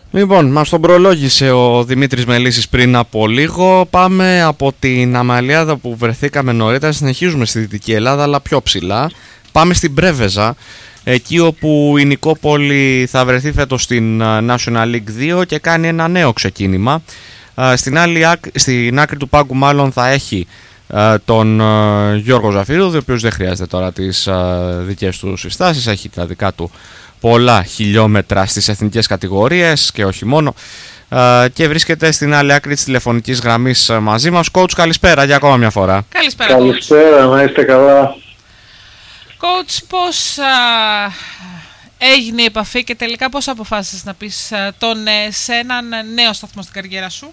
Λοιπόν, μας τον προλόγησε ο Δημήτρης Μελίσης πριν από λίγο. Πάμε από την Αμαλιάδα που βρεθήκαμε νωρίτερα, συνεχίζουμε στη Δυτική Ελλάδα αλλά πιο ψηλά. Πάμε στην Πρέβεζα, εκεί όπου η Νικόπολη θα βρεθεί φέτος στην National League 2 και κάνει ένα νέο ξεκίνημα. Στην άκρη του πάγκου μάλλον θα έχει τον Γιώργο Ζαφυρούδη, ο οποίος δεν χρειάζεται τώρα τις δικές του συστάσεις, έχει τα δικά του πολλά χιλιόμετρα στις εθνικές κατηγορίες και όχι μόνο, και βρίσκεται στην άλλη άκρη της τηλεφωνικής γραμμής μαζί μας. Coach, καλησπέρα για ακόμα μια φορά. Καλησπέρα, να είστε καλά. Coach, πώς έγινε η επαφή και τελικά πώς αποφάσισες να πεις σε έναν νέο σταθμό στην καριέρα σου?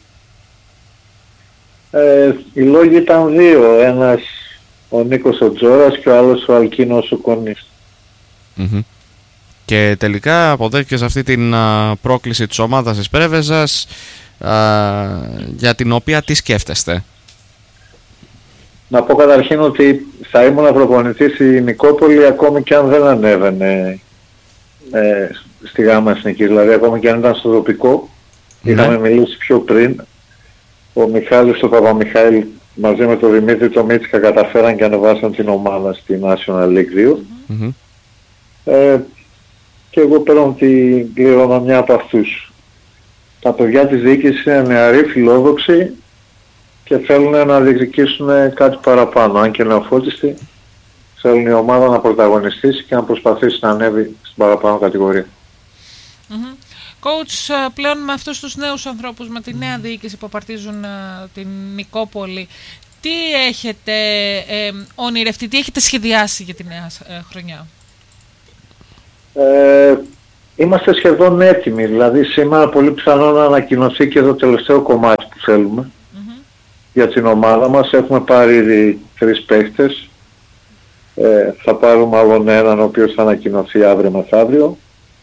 Οι λόγοι ήταν δύο. Ένας ο Νίκος ο Τζόρας και ο άλλος ο Αλκίνος ο Κονής. Και τελικά αποδέχτηκες αυτή την πρόκληση της ομάδας της Πρέβεζας, για την οποία τι σκέφτεστε? Να πω καταρχήν ότι θα ήμουν προπονητής στη Νικόπολη ακόμη και αν δεν ανέβαινε στη γάμα εθνική, δηλαδή ακόμη και αν ήταν στο τοπικό. Είχαμε μιλήσει πιο πριν. Ο Μιχάλης ο Παπαμιχαήλ μαζί με τον Δημήτρη το Μίτσικα καταφέραν και ανεβάσαν την ομάδα στη National League 2. Και εγώ παίρνω την κληρονομιά από αυτούς. Τα παιδιά της διοίκησης είναι νεαροί, φιλόδοξοι και θέλουν να διεκδικήσουν κάτι παραπάνω. Αν και νεοφώτιστοι, θέλουν η ομάδα να πρωταγωνιστήσει και να προσπαθήσει να ανέβει στην παραπάνω κατηγορία. Coach, πλέον με αυτούς τους νέους ανθρώπους, με τη νέα διοίκηση που απαρτίζουν την Νικόπολη, τι έχετε ονειρευτεί, τι έχετε σχεδιάσει για τη νέα χρονιά? Είμαστε σχεδόν έτοιμοι, δηλαδή σήμερα πολύ πιθανό να ανακοινωθεί και το τελευταίο κομμάτι που θέλουμε για την ομάδα μας. Έχουμε πάρει ήδη 3 παίκτες, θα πάρουμε άλλον έναν ο οποίος θα ανακοινωθεί αύριο μεθαύριο.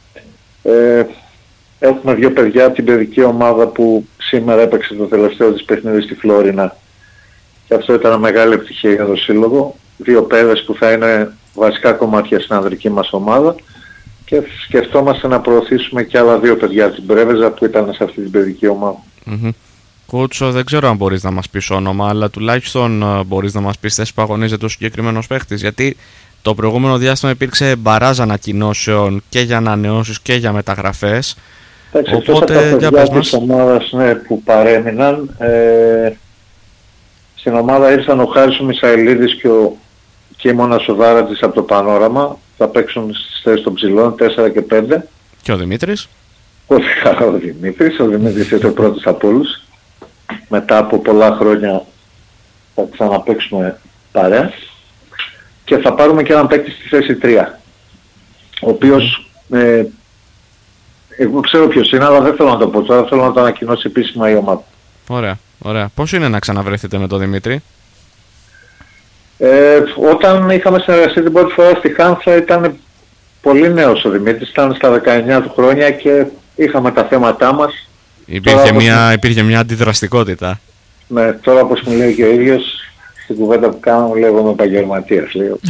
Έχουμε 2 παιδιά από την παιδική ομάδα που σήμερα έπαιξε το τελευταίο της παιχνίδι στη Φλόρινα και αυτό ήταν μεγάλη επιτυχία για το σύλλογο. 2 παιδες που θα είναι βασικά κομμάτια στην ανδρική μας ομάδα και σκεφτόμαστε να προωθήσουμε και άλλα 2 παιδιά από την Πρέβεζα που ήταν σε αυτή την παιδική ομάδα. Κούτσο, δεν ξέρω αν μπορείς να μας πεις όνομα, αλλά τουλάχιστον μπορείς να μας πεις θέση που αγωνίζεται ο συγκεκριμένος παίχτης, γιατί το προηγούμενο διάστημα υπήρξε μπαράζ ανακοινώσεων και για ανανεώσεις και για μεταγραφές. Οπότε για πες μας. Της ομάδας που παρέμειναν, στην ομάδα ήρθαν ο Χάρης ο Μισαηλίδης και ο Κίμωνας ο Δάρατης από το Πανόραμα. Θα παίξουν στις θέσεις των ψηλών 4 και 5. Και ο Δημήτρης? Ο Δημήτρης είναι ο πρώτος από όλους. Μετά από πολλά χρόνια θα ξαναπαίξουμε παρέα. Και θα πάρουμε και έναν παίκτη στη θέση 3. Ο οποίος, εγώ ξέρω ποιος είναι, αλλά δεν θέλω να το πω τώρα, θέλω να το ανακοινώσει επίσημα η ομάδα. Ωραία. Πώς είναι να ξαναβρεθείτε με τον Δημήτρη? Όταν είχαμε συνεργαστεί την πρώτη φορά στη Χάνθα ήταν πολύ νέος ο Δημήτρης, ήταν στα 19 του χρόνια και είχαμε τα θέματά μας. Υπήρχε μια αντιδραστικότητα. Ναι, τώρα όπως μου λέει και ο ίδιος, στην κουβέντα που κάναμε λέγομαι επαγγελματίας.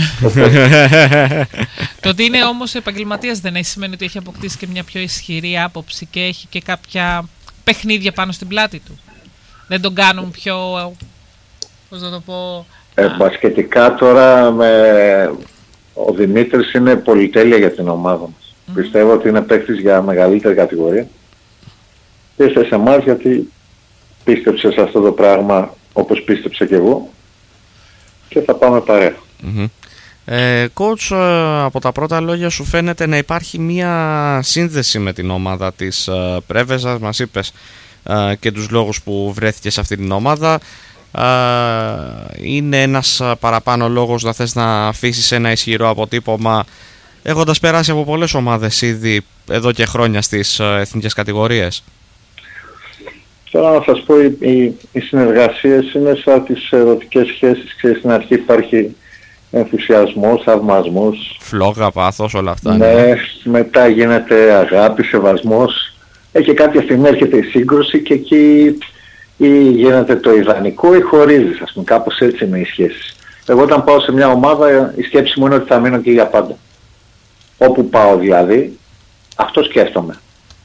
Το ότι είναι όμως επαγγελματίας δεν έχει σημαίνει ότι έχει αποκτήσει και μια πιο ισχυρή άποψη και έχει και κάποια παιχνίδια πάνω στην πλάτη του. Δεν τον κάνουν πιο, πώς να το πω... Μπασκετικά τώρα ο Δημήτρης είναι πολυτέλεια για την ομάδα μας. Πιστεύω ότι είναι παίκτης για μεγαλύτερη κατηγορία. Ήρθε σε εμάς γιατί πίστεψε σε αυτό το πράγμα όπως πίστεψε και εγώ και θα πάμε παρέα. Coach, από τα πρώτα λόγια σου φαίνεται να υπάρχει μία σύνδεση με την ομάδα της Πρέβεζας. Μας είπες και τους λόγους που βρέθηκε σε αυτή την ομάδα. Είναι ένας παραπάνω λόγος να θες να αφήσεις ένα ισχυρό αποτύπωμα, έχοντας περάσει από πολλές ομάδες ήδη εδώ και χρόνια στις εθνικές κατηγορίες? Τώρα να σας πω, οι συνεργασίες είναι σαν τις ερωτικές σχέσεις. Ξέρεις, στην αρχή υπάρχει ενθουσιασμός, θαυμασμός, φλόγα, πάθος, όλα αυτά. Ναι, μετά γίνεται αγάπη, σεβασμός. Και κάποια στιγμή έρχεται η σύγκρουση και εκεί ή γίνεται το ιδανικό ή χωρίζεις, ας πούμε, κάπως έτσι είναι οι σχέσεις. Εγώ όταν πάω σε μια ομάδα η σκέψη μου είναι ότι θα μείνω και για πάντα. Όπου πάω δηλαδή, αυτό σκέφτομαι.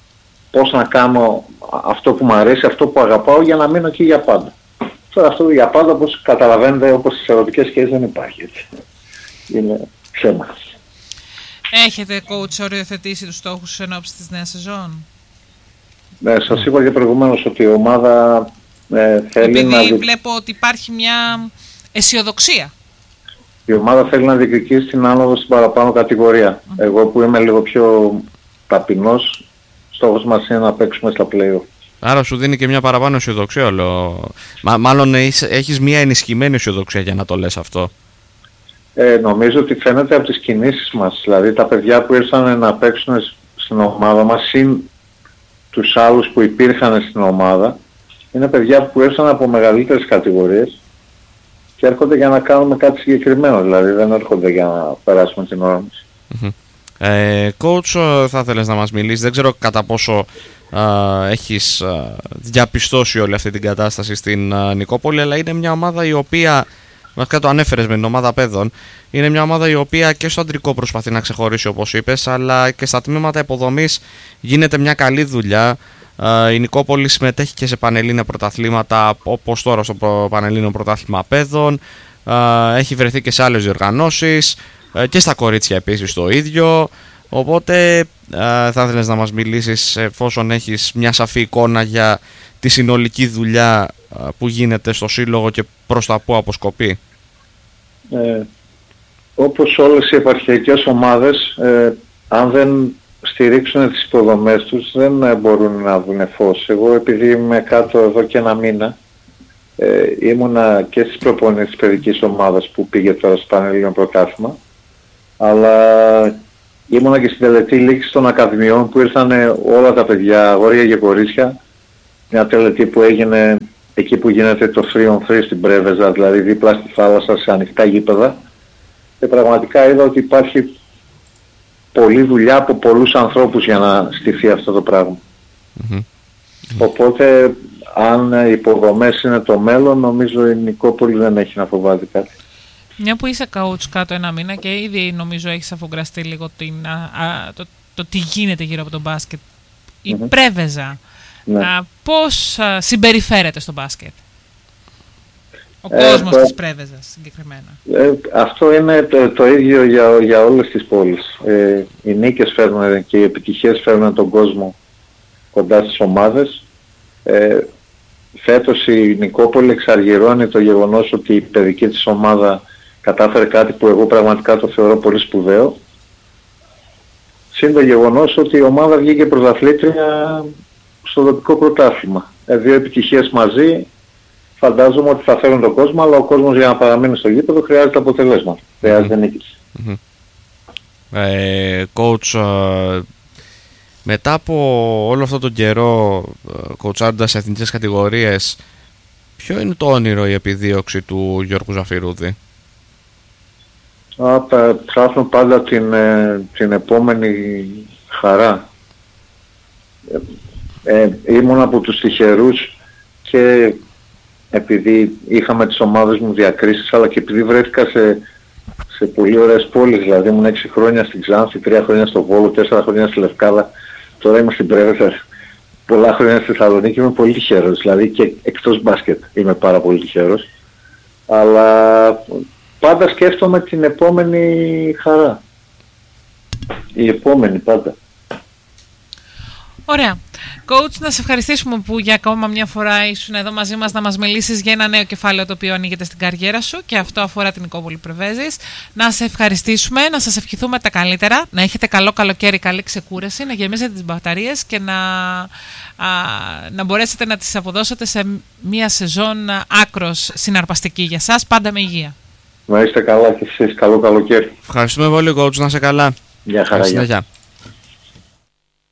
πώς να κάνω αυτό που μου αρέσει, αυτό που αγαπάω για να μείνω εκεί για πάντα. Τώρα αυτό για πάντα, όπως καταλαβαίνετε, όπως στις ερωτικές σχέσεις δεν υπάρχει έτσι. Είναι ψέμα. Έχετε coach οριοθετήσει τους στόχους εν ώψη της νέας σεζόν? Ναι, σας είπα και προηγουμένως ότι η ομάδα θέλει επειδή βλέπω ότι υπάρχει μια αισιοδοξία. Η ομάδα θέλει να διεκδικήσει την άνοδο στην παραπάνω κατηγορία. Εγώ που είμαι λίγο πιο ταπεινός, στόχος μας είναι να παίξουμε στα play-off. Άρα σου δίνει και μια παραπάνω αισιοδοξία όλο. Μάλλον έχεις μια ενισχυμένη αισιοδοξία για να το λες αυτό. Νομίζω ότι φαίνεται από τις κινήσεις μας. Δηλαδή τα παιδιά που ήρθαν να παίξουν στην ομάδα μας, συν τους άλλους που υπήρχαν στην ομάδα, είναι παιδιά που ήρθαν από μεγαλύτερες κατηγορίες και έρχονται για να κάνουμε κάτι συγκεκριμένο. Δηλαδή δεν έρχονται για να περάσουμε την ώρα μας. Coach, θα ήθελες να μας μιλήσεις? Δεν ξέρω κατά πόσο έχεις διαπιστώσει όλη αυτή την κατάσταση στην Νικόπολη, αλλά είναι μια ομάδα η οποία, βασικά το ανέφερες με την ομάδα παιδών, είναι μια ομάδα η οποία και στο αντρικό προσπαθεί να ξεχωρίσει όπως είπες, αλλά και στα τμήματα υποδομής γίνεται μια καλή δουλειά. Η Νικόπολη συμμετέχει και σε πανελλήνια πρωταθλήματα, όπως τώρα στο Πανελλήνιο Πρωτάθλημα Παιδών, έχει βρεθεί και σε άλλες διοργανώσεις και στα κορίτσια επίσης το ίδιο. Οπότε θα ήθελες να μας μιλήσεις, εφόσον έχεις μια σαφή εικόνα, για τη συνολική δουλειά που γίνεται στο σύλλογο και προς τα που αποσκοπεί? Όπως όλες οι επαρχιακές ομάδες, αν δεν στηρίξουν τις υποδομές τους δεν μπορούν να βγουν φως. Εγώ επειδή είμαι κάτω εδώ και ένα μήνα, ήμουνα και στις προπονήσεις της παιδικής ομάδας που πήγε τώρα στο Πανελλήνιο Πρωτάθλημα, αλλά ήμουνα και στην τελετή λήξη των ακαδημιών που ήρθαν όλα τα παιδιά, αγόρια και κορίτσια, μια τελετή που έγινε εκεί που γίνεται το free on free στην Πρέβεζα, δηλαδή δίπλα στη θάλασσα σε ανοιχτά γήπεδα, και πραγματικά είδα ότι υπάρχει πολλή δουλειά από πολλούς ανθρώπους για να στηθεί αυτό το πράγμα. Οπότε αν οι υποδομές είναι το μέλλον, νομίζω η Νικόπολη δεν έχει να φοβάται κάτι. Μια που είσαι coach κάτω ένα μήνα και ήδη νομίζω έχεις αφογκραστεί λίγο το τι γίνεται γύρω από το μπάσκετ. Η Πρέβεζα, πώς συμπεριφέρεται στο μπάσκετ? Ο κόσμος της Πρέβεζας συγκεκριμένα. Αυτό είναι το ίδιο για όλες τις πόλεις. Οι νίκες φέρνουν και οι επιτυχίες φέρνουν τον κόσμο κοντά στις ομάδες. Φέτος η Νικόπολη εξαργυρώνει το γεγονός ότι η παιδική της ομάδα κατάφερε κάτι που εγώ πραγματικά το θεωρώ πολύ σπουδαίο. Συν το γεγονός ότι η ομάδα βγήκε πρωταθλήτρια στο τοπικό πρωτάθλημα. 2 επιτυχίες μαζί. Φαντάζομαι ότι θα φέρουν τον κόσμο, αλλά ο κόσμος για να παραμείνει στο γήπεδο χρειάζεται αποτελέσματα. Χρειάζεται νίκης. Coach, μετά από όλο αυτό τον καιρό κοουτσάροντας σε εθνικές κατηγορίες, ποιο είναι το όνειρο, η επιδίωξη του Γιώργου Ζαφυρούδη? Ψάχνω πάντα την επόμενη χαρά. Ήμουν από τους τυχερούς και επειδή είχαμε τις ομάδες μου διακρίσεις, αλλά και επειδή βρέθηκα σε πολύ ωραίες πόλεις. Δηλαδή ήμουν 6 χρόνια στην Ξάνθη, 3 χρόνια στο Βόλο, 4 χρόνια στη Λευκάδα, τώρα είμαι στην Πρέβεζα, πολλά χρόνια στη Θεσσαλονίκη. Είμαι πολύ τυχερός, δηλαδή και εκτός μπάσκετ είμαι πάρα πολύ τυχερός, αλλά πάντα σκέφτομαι την επόμενη χαρά. Η επόμενη πάντα. Ωραία. Coach, να σε ευχαριστήσουμε που για ακόμα μια φορά ήσουν εδώ μαζί μας να μας μιλήσεις για ένα νέο κεφάλαιο το οποίο ανοίγεται στην καριέρα σου, και αυτό αφορά την Νικόπολη Πρεβέζης. Να σε ευχαριστήσουμε, να σας ευχηθούμε τα καλύτερα, να έχετε καλό καλοκαίρι, καλή ξεκούραση, να γεμίσετε τις μπαταρίες και να μπορέσετε να τις αποδώσετε σε μια σεζόν άκρος συναρπαστική για σας, πάντα με υγεία. Να είστε καλά και εσείς, καλό καλοκαίρι. Ευχαριστούμε πολύ, coach, να είσαι καλά. Γεια χαρά.